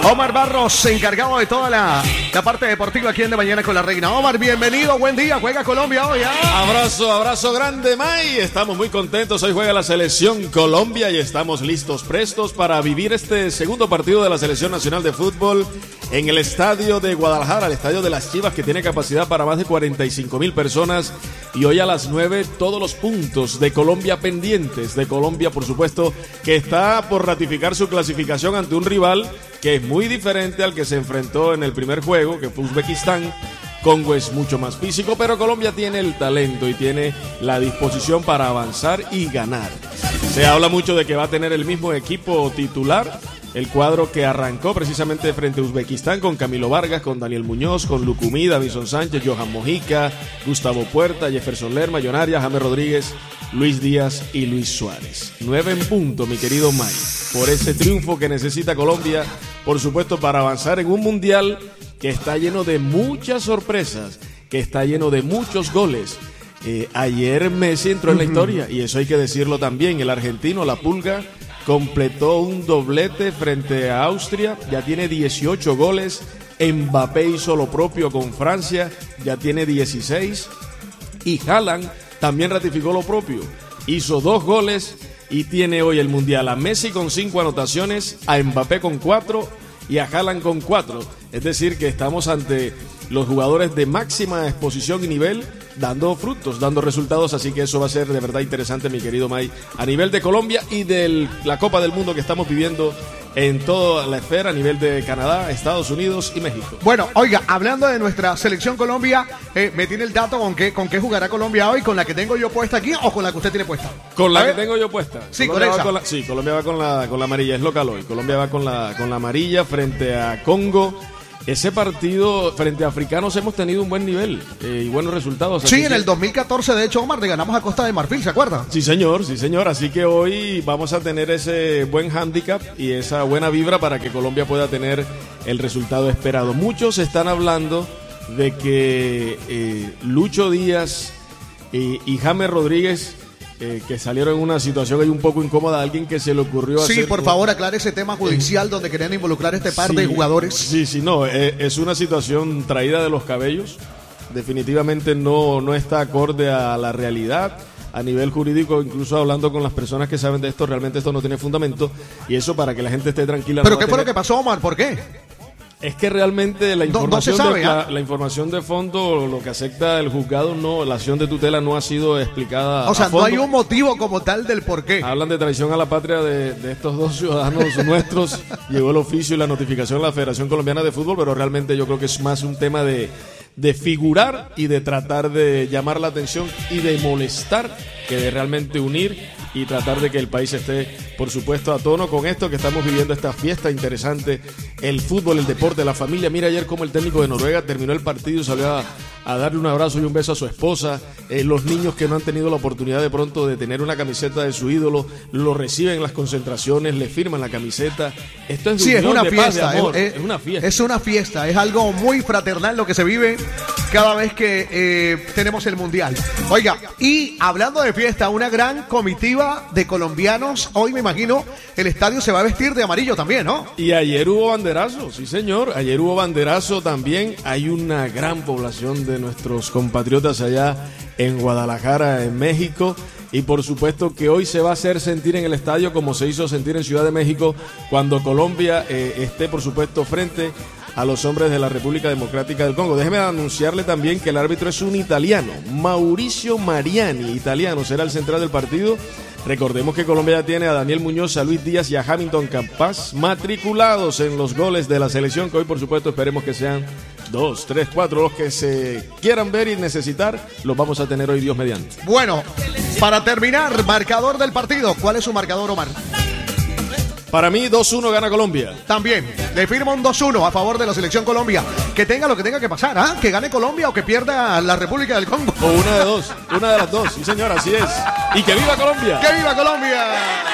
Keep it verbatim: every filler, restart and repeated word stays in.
Omar Barros, encargado de toda la, la parte deportiva aquí en De Mañana con la Reina. Omar, bienvenido, buen día, juega Colombia hoy. ¿eh? Abrazo, abrazo grande, May. Estamos muy contentos, hoy juega la selección Colombia y estamos listos, prestos para vivir este segundo partido de la Selección Nacional de Fútbol en el estadio de Guadalajara, el estadio de las Chivas, que tiene capacidad para más de cuarenta y cinco mil personas. Y hoy a las nueve todos los puntos de Colombia pendientes, de Colombia por supuesto, que está por ratificar su clasificación ante un rival que es muy diferente al que se enfrentó en el primer juego, que fue Uzbekistán. Congo es mucho más físico, pero Colombia tiene el talento y tiene la disposición para avanzar y ganar. Se habla mucho de que va a tener el mismo equipo titular, el cuadro que arrancó precisamente frente a Uzbekistán, con Camilo Vargas, con Daniel Muñoz, con Lucumí, Davinson Sánchez, Johan Mojica, Gustavo Puerta, Jefferson Lerma, John Arias, James Rodríguez, Luis Díaz y Luis Suárez. Nueve en punto, mi querido May, por ese triunfo que necesita Colombia, por supuesto, para avanzar en un mundial que está lleno de muchas sorpresas, que está lleno de muchos goles. Eh, ayer Messi entró en la historia, y eso hay que decirlo también. El argentino, la Pulga, completó un doblete frente a Austria, ya tiene dieciocho goles. Mbappé hizo lo propio con Francia, ya tiene dieciséis. Y Haaland también ratificó lo propio, hizo dos goles y tiene hoy el mundial a Messi con cinco anotaciones, a Mbappé con cuatro y a Haaland con cuatro. Es decir, que estamos ante los jugadores de máxima exposición y nivel dando frutos, dando resultados, así que eso va a ser de verdad interesante, mi querido May, a nivel de Colombia y de la Copa del Mundo que estamos viviendo en toda la esfera, a nivel de Canadá, Estados Unidos y México. Bueno, oiga, hablando de nuestra selección Colombia, eh, ¿me tiene el dato con qué, con qué jugará Colombia hoy? ¿Con la que tengo yo puesta aquí o con la que usted tiene puesta? Con la que tengo yo puesta. Sí, Colombia con esa. Va con la, sí, Colombia va con la, con la amarilla, es local hoy. Colombia va con la, con la amarilla frente a Congo. Ese partido frente a africanos hemos tenido un buen nivel eh, y buenos resultados. Sí, en que... el dos mil catorce, de hecho, Omar, le ganamos a Costa de Marfil, ¿se acuerda? Sí, señor, sí, señor. Así que hoy vamos a tener ese buen handicap y esa buena vibra para que Colombia pueda tener el resultado esperado. Muchos están hablando de que eh, Lucho Díaz eh, y James Rodríguez, Eh, que salieron en una situación ahí un poco incómoda, a alguien que se le ocurrió sí, hacer... Sí, por favor, aclare ese tema judicial eh, donde querían involucrar a este par sí, de jugadores. Sí, sí, no, eh, es una situación traída de los cabellos, definitivamente no, no está acorde a la realidad. A nivel jurídico, incluso hablando con las personas que saben de esto, realmente esto no tiene fundamento, y eso para que la gente esté tranquila. ¿Pero no qué fue tener... lo que pasó, Omar? ¿Por qué? Es que realmente la información, no, no se sabe, de, ¿ah? la, la información de fondo, lo que acepta el juzgado, no, la acción de tutela no ha sido explicada. O sea, a fondo. No hay un motivo como tal del por qué. Hablan de traición a la patria de, de estos dos ciudadanos nuestros. Llegó el oficio y la notificación a la Federación Colombiana de Fútbol, pero realmente yo creo que es más un tema de, de figurar y de tratar de llamar la atención y de molestar que de realmente unir y tratar de que el país esté, por supuesto, a tono con esto que estamos viviendo, esta fiesta interesante, el fútbol, el deporte, la familia. Mira ayer cómo el técnico de Noruega terminó el partido y salió a, a darle un abrazo y un beso a su esposa. Eh, los niños que no han tenido la oportunidad de pronto de tener una camiseta de su ídolo, lo reciben en las concentraciones, le firman la camiseta. Esto es, sí, es una de fiesta, paz, de amor. Es, es una fiesta. Es una fiesta, es algo muy fraternal lo que se vive cada vez que eh, tenemos el Mundial. Oiga, y hablando de fiesta, una gran comitiva de colombianos, hoy me imagino el estadio se va a vestir de amarillo también, ¿no? Y ayer hubo banderazo, sí señor, ayer hubo banderazo también. Hay una gran población de nuestros compatriotas allá en Guadalajara, en México, y por supuesto que hoy se va a hacer sentir en el estadio como se hizo sentir en Ciudad de México cuando Colombia eh, esté por supuesto frente a los hombres de la República Democrática del Congo. Déjeme anunciarle también que el árbitro es un italiano, Mauricio Mariani, italiano, será el central del partido. Recordemos que Colombia ya tiene a Daniel Muñoz, a Luis Díaz y a Hamilton Campas matriculados en los goles de la selección, que hoy por supuesto esperemos que sean dos, tres, cuatro, los que se quieran ver y necesitar, los vamos a tener hoy, Dios mediante. Bueno, para terminar, marcador del partido, ¿cuál es su marcador, Omar? Para mí, dos uno gana Colombia. También, le firmo un dos uno a favor de la selección Colombia. Que tenga lo que tenga que pasar, ¿ah? Que gane Colombia o que pierda la República del Congo. O una de dos, una de las dos, sí señor, así es. Y que viva Colombia. ¡Que viva Colombia!